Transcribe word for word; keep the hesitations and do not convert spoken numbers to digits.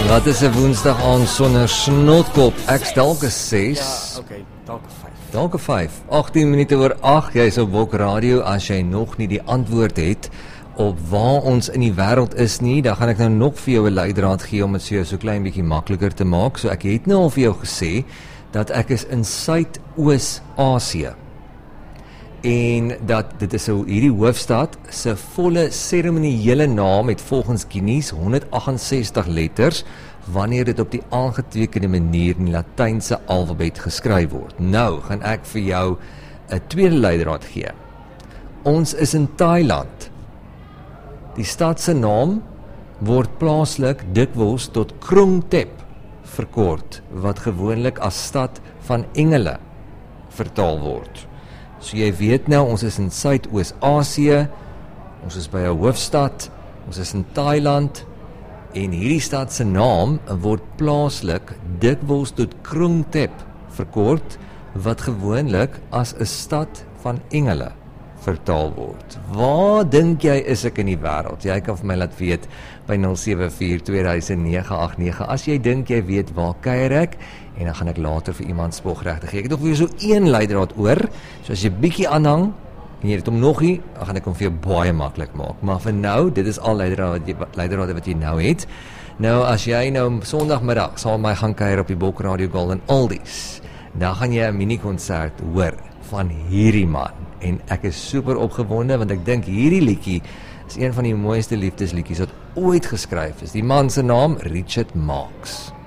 Wat is 'n woensdag aan sonder snotkop? Ek's dalk 'n ses. Ja, okay, dalk 'n vyf. Dalk 'n vyf. agttien minute oor agt, jy's op Wok Radio. As jy nog nie die antwoord het op waar ons in die wêreld is nie, dan gaan ek nou nog vir jou 'n leidraad gee om dit so, so klein bietjie makliker te maak. So ek het nou al vir jou gesê dat ek is in Suidoos-Asië. En dat dit is so hierdie hoofstad se volle seremoniële naam het volgens Guinness honderd agt en sestig letters wanneer dit op die aangetekende manier in die Latynse alfabet geskryf word. Nou gaan ek vir jou 'n tweede leidraad gee. Ons is in Thailand. Die stad se naam word plaaslik dikwels tot Krung Thep verkort, wat gewoonlik as stad van engele vertaal word. So jy weet nou, ons is in Suidoos-Asië, ons is by 'n hoofstad, ons is in Thailand, en hierdie stad se naam word plaaslik dikwels tot Krung Thep verkort, wat gewoonlik as 'n stad van engele vertaal word. Waar dink jy is ek in die wêreld? Jy kan vir my laat weet by nul sewe vier twee nege agt nege. As jy dink jy weet waar kuier ek, en dan gaan ek later vir iemand spogregte gee. Ek het nog weer so een leidraad oor, so as jy bietjie aanhang, en jy het hom nog nie, dan gaan ek hom vir jou baie maklik maak. Maar vir nou, dit is al leidraad, leidrade wat jy nou het. Nou, as jy nou Sondagmiddag saam met my gaan kuier op die Wok Radio Golden Oldies, dan gaan jy 'n mini-konsert hoor van hierdie man. En ek is super opgewonde, want ek dink hierdie liedjie is een van die mooiste liefdesliedjies wat ooit geskryf is. Die man se naam, Richard Marx.